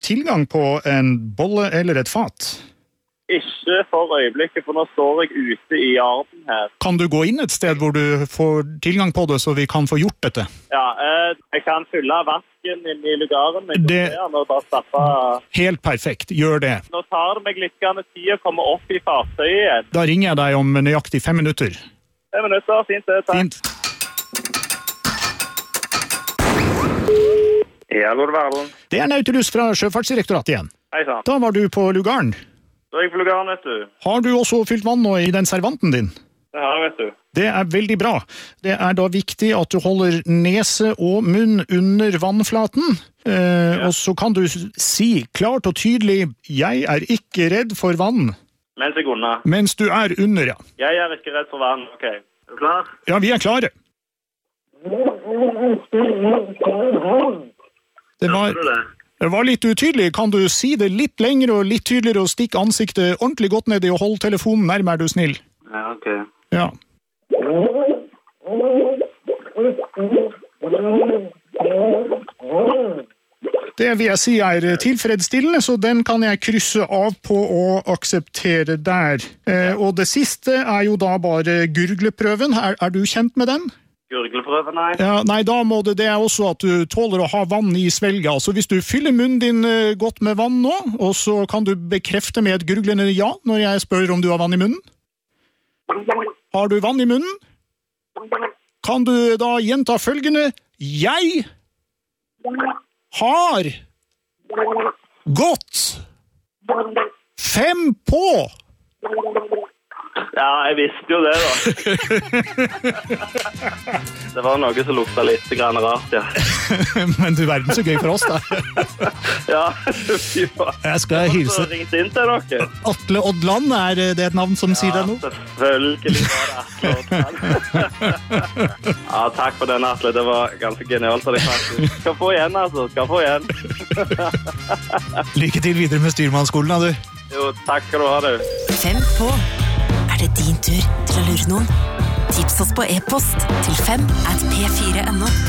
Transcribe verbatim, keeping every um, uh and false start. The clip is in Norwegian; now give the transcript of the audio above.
tilgang på en bolle eller et fat? Ikke for øyeblikket, for nå står jeg ute i garden her. Kan du gå inn et sted hvor du får tilgang på det, så vi kan få gjort dette? Ja, eh, jeg kan fylle vasken inn i lugaren. Det... Og bare stappe... Helt perfekt, gjør det. Nå tar det meg litt tid å komme opp i fartøyet igjen. Da ringer jeg deg om nøyaktig fem minutter. Fem minutter, fint det, takk. Fint. Ja, god verden. Det er Nautilus fra Sjøfartsdirektoratet igjen. Hei sann. Da var du på lugaren. Da er jeg på lugaren, vet du. Har du også fylt vann nå i den servanten din? Det har jeg, vet du. Det er veldig bra. Det er da viktig at du holder nese og munn under vannflaten. Eh, ja. Og så kan du si klart og tydelig, jeg er ikke redd for vann. Mens jeg unna. Mens du er under, ja. Jeg er ikke redd for vann, ok. Er du klar? Ja, vi er klare. Det var... Det var litt utydelig. Kan du si det litt lengre og litt tydeligere og stikke ansiktet ordentlig godt ned i og holde telefonen nærmere, er du snill? Ja, ok. Ja. Det vil jeg si er tilfredsstillende, så den kan jeg krysse av på og akseptere der. Eh, og det siste er jo da bare gurgleprøven. Er, er du kjent med den? Gurgleprøve, nei. Ja, nei, da må det, det er også at du tåler å ha vann i svelget. Altså hvis du fyller munnen din uh, godt med vann nå, og så kan du bekrefte med et gurglende ja når jeg spør om du har vann i munnen. Har du vann i munnen? Kan du da gjenta følgende? Jeg har gått fem på. Ja, jeg visste jo det da. Det var noe som lukta litt grann rart, ja. Men du verden så gøy for oss da. Ja, fy faen. Jeg skal hilse. Jeg har ringt inn til dere. Atle Odland, er det et navn som ja, sier deg noe? Ja, selvfølgelig var det Atle Odland. Ja, takk for den, Atle. Det var ganske genialt av deg faktisk. Skal få igjen, altså. Skal få igjen. Lykke til videre med styrmannsskolen, da, du. Jo, takk skal du ha, du. Fem på. Er det din tur til å lure noen? Tips oss på e-post til fem at p fire punktum no.